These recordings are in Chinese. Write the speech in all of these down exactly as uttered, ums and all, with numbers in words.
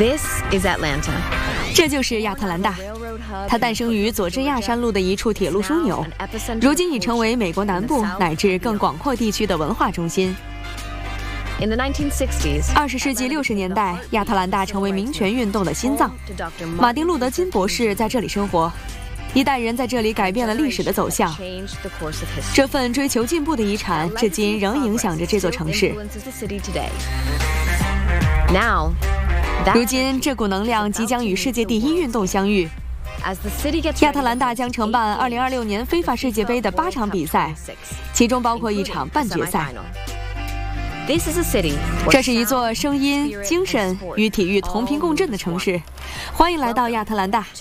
This is Atlanta. 这就是亚特兰大，它诞生于佐治亚山路的一处铁路枢纽，如今已成为美国南部乃至更广阔地区的文化中心。二十世纪六十年代，亚特兰大成为民权运动的心脏。马丁·路德·金博士在这里生活，一代人在这里改变了历史的走向。这份追求进步的遗产，至今仍影响着这座城市。如今，这股能量即将与世界第一运动相遇。亚特兰大将承办二零二六年非法世界杯的八场比赛，其中包括一场半决赛。这是一座声音、精神与体育同频共振的城市。欢迎来到亚特兰大。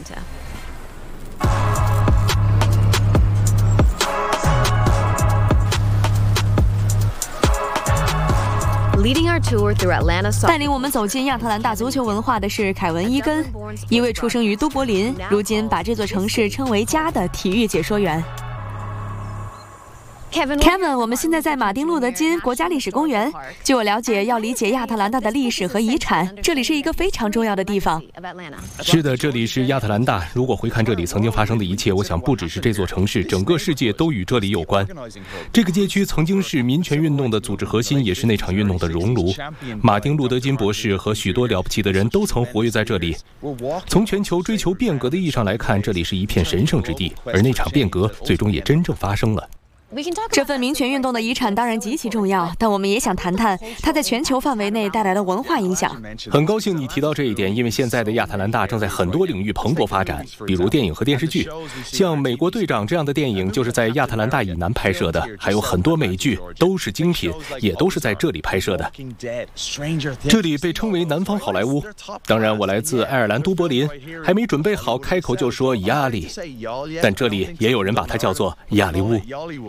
带领我们走进亚特兰大足球文化的是凯文·伊根，一位出生于都柏林，如今把这座城市称为家的体育解说员。Kevin， 我们现在在马丁·路德·金国家历史公园。据我了解，要理解亚特兰大的历史和遗产，这里是一个非常重要的地方。 是的，这里是亚特兰大。如果回看这里曾经发生的一切，我想不只是这座城市，整个世界都与这里有关。这个街区曾经是民权运动的组织核心，也是那场运动的熔炉。马丁·路德·金博士和许多了不起的人都曾活跃在这里。从全球追求变革的意义上来看，这里是一片神圣之地，而那场变革最终也真正发生了。 这份民权运动的遗产当然极其重要，但我们也想谈谈它在全球范围内带来的文化影响。 很高兴你提到这一点，因为现在的亚特兰大正在很多领域蓬勃发展，比如电影和电视剧，像《美国队长》这样的电影就是在亚特兰大以南拍摄的，还有很多美剧都是精品，也都是在这里拍摄的。这里被称为南方好莱坞。当然，我来自爱尔兰都柏林，还没准备好开口就说亚里，但这里也有人把它叫做亚利乌。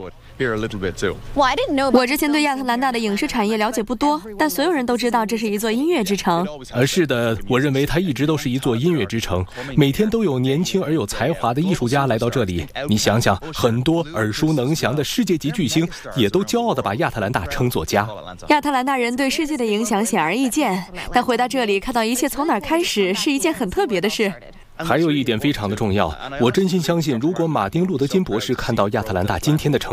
我之前对亚特兰大的影视产业了解不多，但所有人都知道这是一座音乐之城。 呃，是的，我认为它一直都是一座音乐之城，每天都有年轻而有才华的艺术家来到这里。你想想，很多耳熟能详的世界级巨星也都骄傲地把亚特兰大称作家。 亚特兰大人对世界的影响显而易见，但回到这里看到一切从哪儿开始，是一件很特别的事。 还有一点非常的重要，我真心相信，如果马丁·路德·金博士看到亚特兰大今天的成